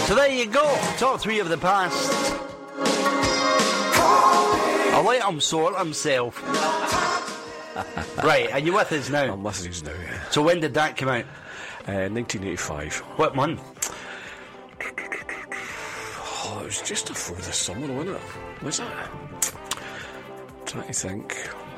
So there you go, top 3 of the past. I'll let him sort himself. Right, are you with us now? I'm with us now, yeah. So when did that come out? 1985. What month? Oh, it was just before the summer, wasn't it? Was it? I'm trying to think.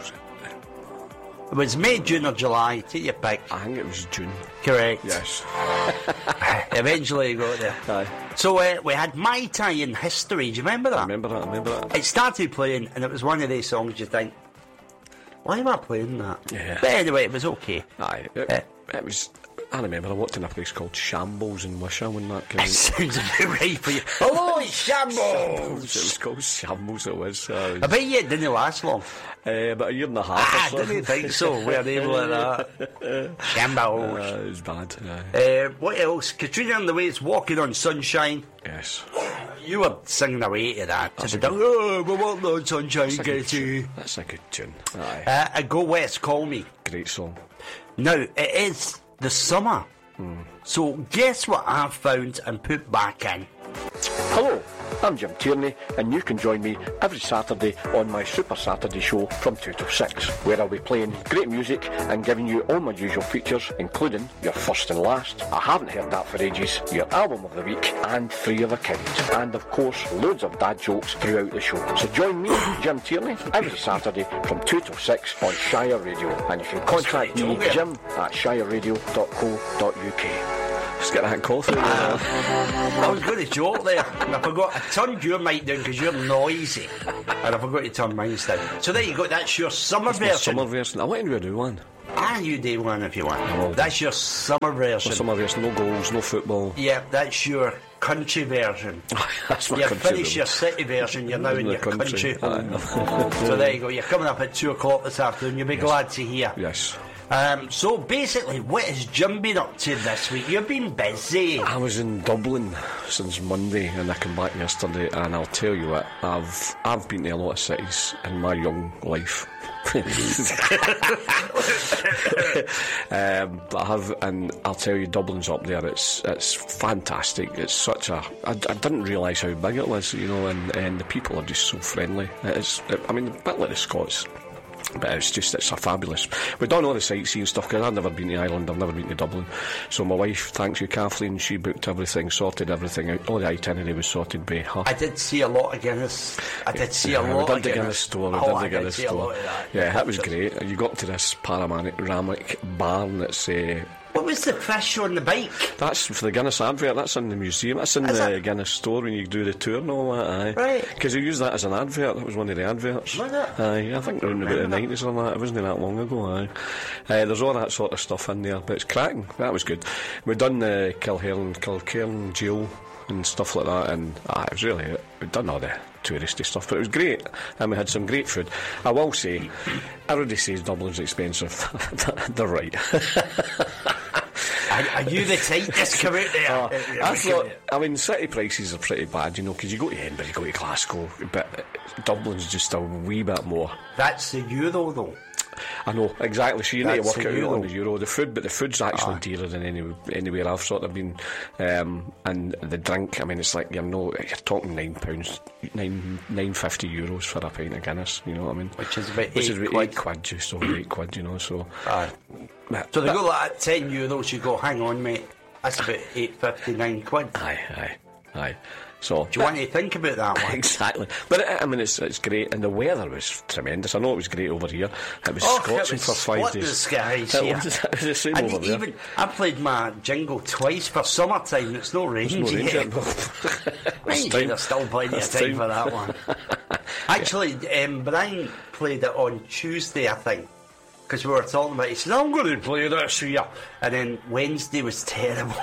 It was May, June or July, take your pick. I think it was June. Correct. Yes. Eventually you got there. Aye. So we had Mai Tai in History, do you remember that? I remember that. It started playing and it was one of these songs you think, why am I playing that? Yeah. But anyway, it was okay. Aye. It was... I remember I worked in a place called Shambles in Wishaw when that came out. Sounds a bit right for you. Hello, Shambles! It was called Shambles, it was. I bet you it didn't last long. About a year and a half or so. Didn't think so. We're able like that. Shambles. It was bad. What else? Katrina and the Waves, Walking on Sunshine. Yes. You were singing away to that. That's we're walking on sunshine, get you. That's a good tune. Aye. Go West, Call Me. Great song. Now, it is the summer. So guess what I've found and put back in? Hello, I'm Jim Tierney, and you can join me every Saturday on my Super Saturday show from 2 to 6, where I'll be playing great music and giving you all my usual features, including your first and last, I haven't heard that for ages, your album of the week, and 3 of a kind. And of course, loads of dad jokes throughout the show. So join me, Jim Tierney, every Saturday from 2 to 6 on Shire Radio. And you can contact me, Jim, at shireradio.co.uk. Just get that call through. I was going to joke there, and I forgot. I turned your mic down because you're noisy, and I forgot to turn mine down. So there you go. That's your summer version. Summer version. I want to do a new one. You do one if you want. Oh. That's your summer version. Summer version. No goals, no football. Yeah, that's your country version. That's my you country finish your city version. You're now in your country home. So there you go. You're coming up at 2 o'clock this afternoon. You'll be glad to hear. Yes. So basically, what has Jim been up to this week? You've been busy. I was in Dublin since Monday and I came back yesterday, and I'll tell you what, I've been to a lot of cities in my young life. But I have, and I'll tell you, Dublin's up there. It's fantastic. It's such a... I didn't realise how big it was, you know, and the people are just so friendly. I mean, a bit like the Scots. But it's a fabulous... We've done all the sightseeing stuff, because I've never been to Ireland, I've never been to Dublin. So my wife, thanks you, Kathleen, she booked everything, sorted everything out. All the itinerary was sorted by her. I did see a lot of Guinness. I did see a lot of Guinness. Store. I did see a lot of that. Yeah, that was great. You got to this panoramic barn that's... What was the fish on the bike? That's for the Guinness advert. That's in the museum. That's in the Guinness store when you do the tour and all that. Aye. Right. Because they used that as an advert. That was one of the adverts. Was it? Aye. I think around about the 90s or that. It wasn't that long ago. Aye. There's all that sort of stuff in there, but it's cracking. That was good. We'd done the Kilcairn jail and stuff like that, and it was really... We'd done all the touristy stuff, but it was great, and we had some great food. I will say, everybody says Dublin's expensive. They're right. Are you the type that's come out there? I mean, city prices are pretty bad, you know, because you go to Edinburgh, you go to Glasgow, but Dublin's just a wee bit more. That's the euro, though. I know, exactly. So you need to work it out euro. on the euro. The food's actually dearer than anywhere I've sort of been. And the drink, I mean, it's like you're talking £9, €9.50 for a pint of Guinness. You know what I mean? Which is about £8 quid, just over £8, you know. So. So they go like €10. You go, hang on, mate. That's about £8.59 quid. Aye. So, do you want to think about that one? Exactly. But I mean, it's great, and the weather was tremendous. I know it was great over here. It was scorching for 5 days. The skies here. It was the same over there. I played my jingle twice for summertime, and it's no rain yet. There's still plenty of time for that one. Actually, Brian played it on Tuesday, I think, because we were talking about it. He said, I'm going to play this here. And then Wednesday was terrible.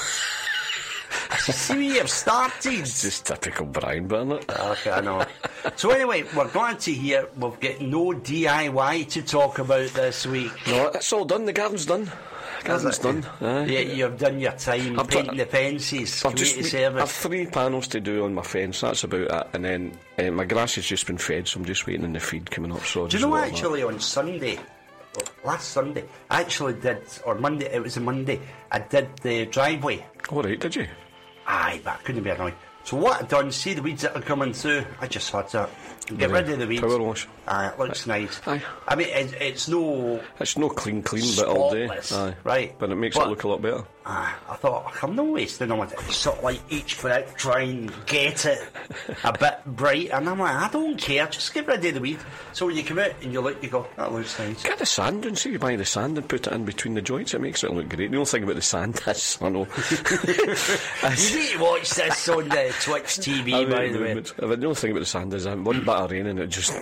See, we have started. It's just typical Brian, isn't it? Okay, I know. So anyway, we're glad to hear we've got no DIY to talk about this week. No, it's all done. The garden's done. Garden's done. Yeah, you've done your time painting the fences, community service. I've 3 panels to do on my fence. That's about it. And then my grass has just been fed, so I'm just waiting on the feed coming up. So do you know, actually, on Sunday, last Sunday, I actually did, or Monday, it was a Monday, I did the driveway. All right, did you? Aye, but I couldn't be annoyed. So what I've done, see the weeds that are coming through, I just had to get rid of the weeds. Power wash. Aye, it looks nice. Aye. I mean, it's no... It's no clean bit all day. Aye. Right. But it makes it look a lot better. I thought, I'm not wasting on it. It's sort of like each foot, try and get it a bit bright. And I'm like, I don't care, just get rid of the weed. So when you come out and you look, you go, that looks nice. Get the sand and see you buy the sand and put it in between the joints. It makes it look great. The only thing about the sand is, I know. You need to watch this on the Twitch TV, by the way. The only thing about the sand is one bit of rain and it just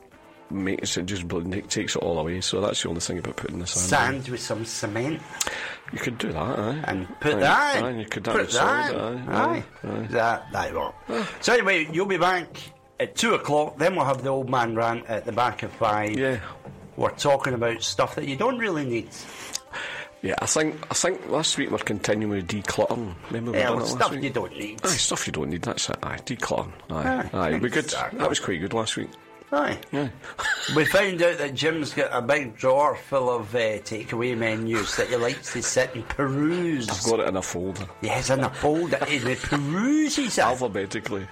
takes it all away. So that's the only thing about putting the sand with some cement. You could do that, aye. And put that in. Aye, you could put that in. Aye. That won't. So anyway, you'll be back at 2 o'clock. Then we'll have the old man rant at the back of 5. Yeah. We're talking about stuff that you don't really need. Yeah, I think last week we're continuing with decluttering. Remember we done it last stuff week? You don't need. Aye, stuff you don't need, that's it. Aye, decluttering. Aye, we good. Exactly. That was quite good last week. Aye. Yeah. We found out that Jim's got a big drawer full of takeaway menus that he likes to sit and peruse. I've got it in a folder. Yes, in a folder. And he peruses it. Alphabetically.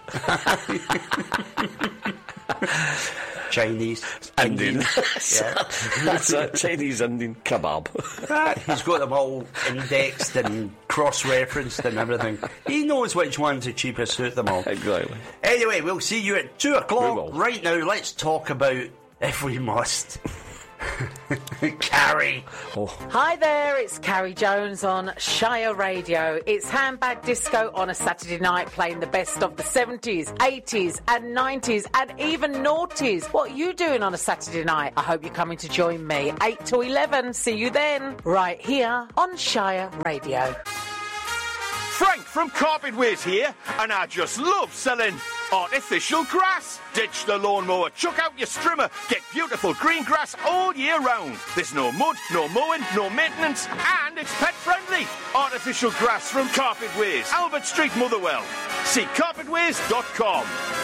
Chinese, Indian. Yeah. That's it. Chinese, Indian, kebab. He's got them all indexed and cross-referenced and everything. He knows which one's the cheapest, suit them all. Exactly. Anyway, we'll see you at 2 o'clock. Right now, let's talk about, if we must, Carrie. Oh. Hi there, it's Carrie Jones on Shire Radio. It's Handbag Disco on a Saturday night, playing the best of the 70s, 80s and 90s and even noughties. What are you doing on a Saturday night? I hope you're coming to join me. 8 to 11. See you then. Right here on Shire Radio. Frank from Carpet Ways here, and I just love selling artificial grass. Ditch the lawnmower, chuck out your strimmer, get beautiful green grass all year round. There's no mud, no mowing, no maintenance, and it's pet friendly. Artificial grass from Carpet Ways, Albert Street, Motherwell. See carpetways.com.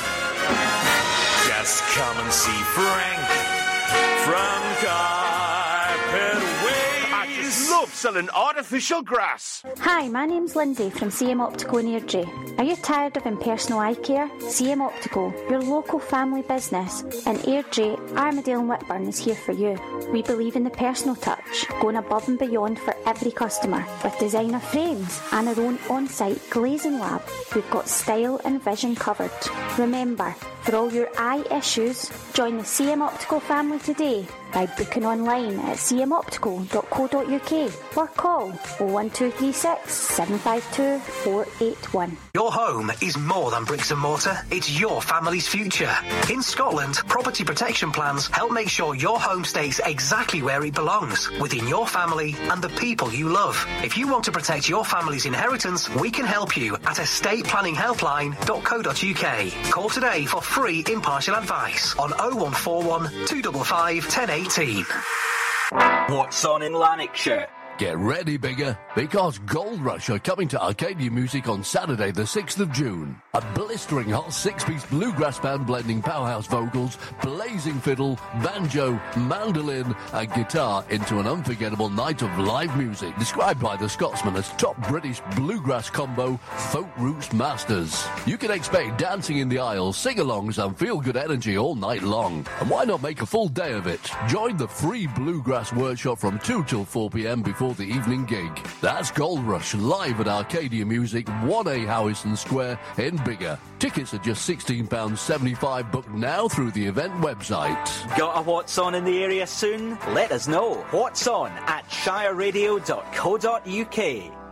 Just come and see Frank from Carpet Ways. I just love selling artificial grass. Hi, my name's Lindsay from CM Optical in Airdrie. Are you tired of impersonal eye care? CM Optical, your local family business in Airdrie, Armadale and Whitburn is here for you. We believe in the personal touch, going above and beyond for every customer. With designer frames and our own on-site glazing lab, we've got style and vision covered. Remember, for all your eye issues, join the CM Optical family today by booking online at cmoptical.co.uk or call 01236 752 481. Your home is more than bricks and mortar, it's your family's future. In Scotland, property protection plans help make sure your home stays exactly where it belongs, within your family and the people you love. If you want to protect your family's inheritance, we can help you at estateplanningshelpline.co.uk. Call today for free impartial advice on 0141 255 1018. What's on in Lanarkshire? Get ready, Bigger, because Gold Rush are coming to Arcadia Music on Saturday the 6th of June. A blistering hot 6-piece bluegrass band blending powerhouse vocals, blazing fiddle, banjo, mandolin and guitar into an unforgettable night of live music described by the Scotsman as top British bluegrass combo Folk Roots Masters. You can expect dancing in the aisles, sing-alongs and feel-good energy all night long. And why not make a full day of it? Join the free Bluegrass Workshop from 2 till 4 p.m. before the evening gig. That's Gold Rush live at Arcadia Music, 1A Howison Square in Bigger. Tickets are just £16.75. Book now through the event website. Got a What's On in the area soon? Let us know. What's On at shireradio.co.uk.